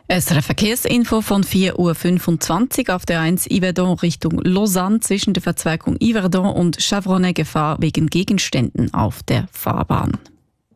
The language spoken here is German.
SRF Verkehrsinfo von 4.25 Uhr auf der 1 Yverdon Richtung Lausanne zwischen der Verzweigung Yverdon und Chevronnet Gefahr wegen Gegenständen auf der Fahrbahn.